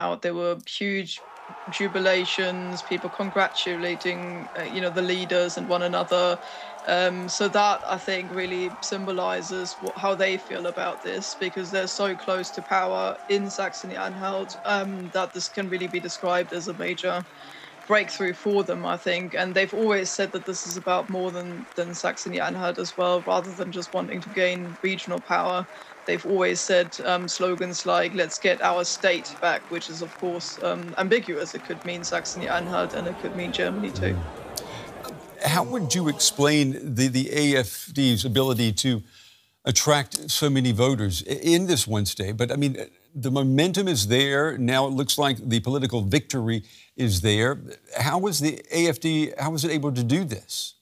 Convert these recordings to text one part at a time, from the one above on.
out. There were huge jubilations, people congratulating, the leaders and one another. So that I think really symbolizes how they feel about this because they're so close to power in Saxony-Anhalt that this can really be described as a major breakthrough for them, I think. And they've always said that this is about more than Saxony-Anhalt as well, rather than just wanting to gain regional power. They've always said slogans like "Let's get our state back," which is of course ambiguous. It could mean Saxony-Anhalt and it could mean Germany too. How would you explain the AFD's ability to attract so many voters in this one state? But I mean, the momentum is there. Now it looks like the political victory is there. How was the AFD, how was it able to do this?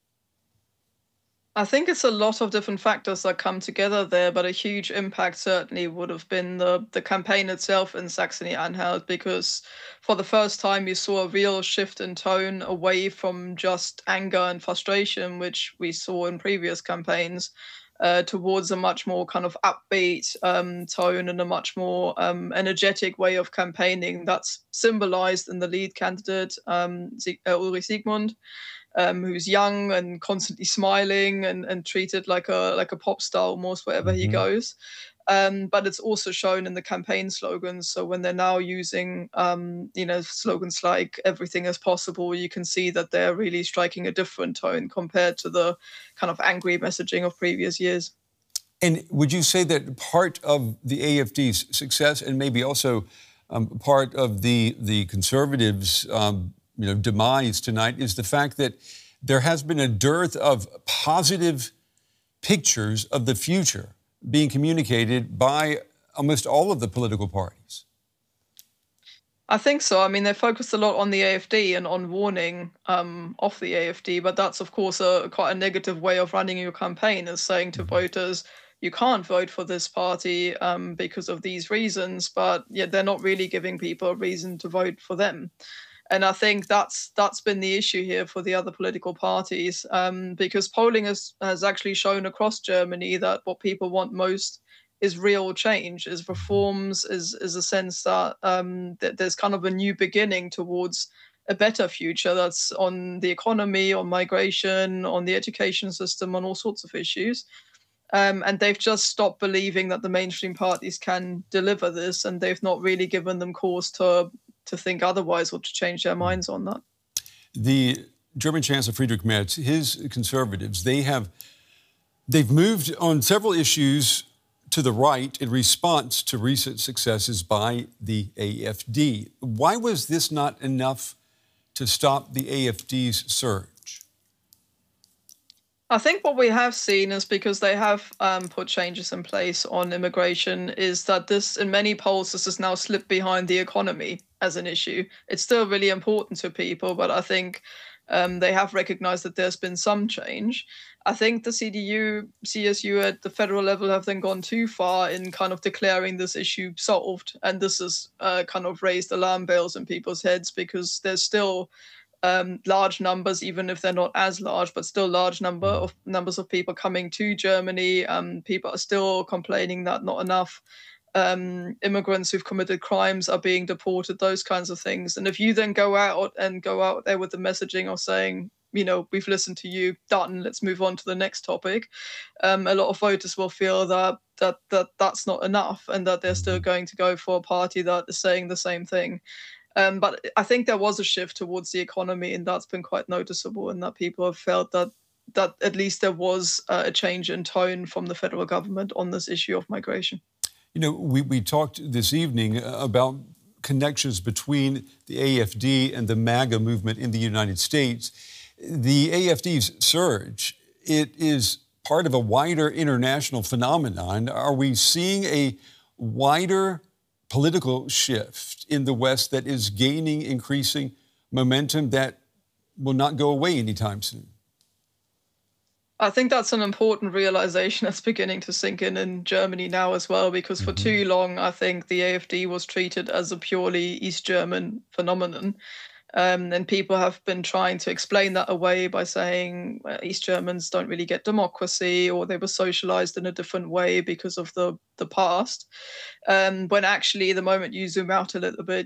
I think it's a lot of different factors that come together there, but a huge impact certainly would have been the campaign itself in Saxony-Anhalt, because for the first time you saw a real shift in tone away from just anger and frustration, which we saw in previous campaigns, towards a much more kind of upbeat tone and a much more energetic way of campaigning that's symbolized in the lead candidate, Ulrich Siegmund, who's young and constantly smiling and treated like a pop star almost wherever he goes. But it's also shown in the campaign slogans. So when they're now using, slogans like "everything is possible," you can see that they're really striking a different tone compared to the kind of angry messaging of previous years. And would you say that part of the AFD's success and maybe also part of the conservatives' demise tonight is the fact that there has been a dearth of positive pictures of the future being communicated by almost all of the political parties? I think so. I mean, they focused a lot on the AFD and on warning of the AFD, but that's of course quite a negative way of running your campaign, is saying to voters, you can't vote for this party because of these reasons, but yet they're not really giving people a reason to vote for them. And I think that's been the issue here for the other political parties, because polling has actually shown across Germany that what people want most is real change, is reforms, is a sense that there's kind of a new beginning towards a better future that's on the economy, on migration, on the education system, on all sorts of issues. And they've just stopped believing that the mainstream parties can deliver this, and they've not really given them cause to think otherwise or to change their minds on that. The German Chancellor Friedrich Merz, his conservatives, they've moved on several issues to the right in response to recent successes by the AFD. Why was this not enough to stop the AFD's surge? I think what we have seen is, because they have put changes in place on immigration, is that this, in many polls, this has now slipped behind the economy as an issue. It's still really important to people, but I think they have recognized that there's been some change. I think the CDU, CSU at the federal level have then gone too far in kind of declaring this issue solved. And this has kind of raised alarm bells in people's heads, because there's still large numbers, even if they're not as large, but still large numbers of people coming to Germany. People are still complaining that not enough immigrants who've committed crimes are being deported, those kinds of things. And if you then go out there with the messaging of saying, we've listened to you, done, let's move on to the next topic, a lot of voters will feel that's not enough, and that they're still going to go for a party that is saying the same thing. But I think there was a shift towards the economy, and that's been quite noticeable, and that people have felt that at least there was a change in tone from the federal government on this issue of migration. We talked this evening about connections between the AFD and the MAGA movement in the United States. The AFD's surge, it is part of a wider international phenomenon. Are we seeing a wider political shift in the West that is gaining increasing momentum that will not go away anytime soon? I think that's an important realization that's beginning to sink in Germany now as well, because for too long, I think the AfD was treated as a purely East German phenomenon. And people have been trying to explain that away by saying East Germans don't really get democracy, or they were socialized in a different way because of the past. When actually, the moment you zoom out a little bit,